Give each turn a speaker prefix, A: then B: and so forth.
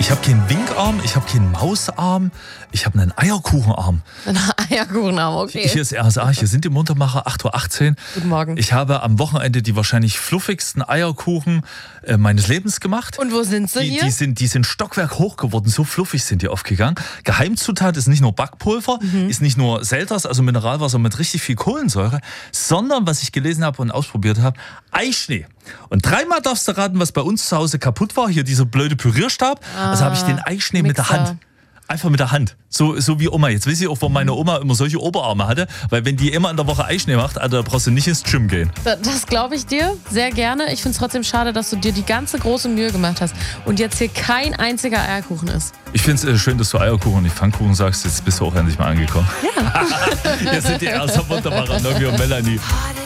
A: Ich habe keinen Winkarm, ich habe keinen Mausarm, ich habe einen Eierkuchenarm.
B: Ein Eierkuchenarm, okay.
A: Hier ist RSA, hier sind die Muntermacher, 8.18 Uhr.
B: Guten Morgen.
A: Ich habe am Wochenende die wahrscheinlich fluffigsten Eierkuchen meines Lebens gemacht.
B: Und wo sind sie hier?
A: Die sind Stockwerk hoch geworden, so fluffig sind die aufgegangen. Geheimzutat ist nicht nur Backpulver, ist nicht nur Selters, also Mineralwasser mit richtig viel Kohlensäure, sondern, was ich gelesen habe und ausprobiert habe, Eischnee. Und dreimal darfst du raten, was bei uns zu Hause kaputt war. Hier dieser blöde Pürierstab. Also habe ich den Eischnee mit der Hand. Einfach mit der Hand. So wie Oma. Jetzt weiß ich auch, warum meine Oma immer solche Oberarme hatte. Weil wenn die immer in der Woche Eischnee macht, Alter, da brauchst du nicht ins Gym gehen.
B: Das glaube ich dir sehr gerne. Ich finde es trotzdem schade, dass du dir die ganze große Mühe gemacht hast und jetzt hier kein einziger Eierkuchen ist.
A: Ich finde es schön, dass du Eierkuchen und nicht Pfannkuchen sagst. Jetzt bist du auch endlich mal angekommen.
B: Ja.
A: Hier sind die ersten Wunderbarer, Nogi und Melanie.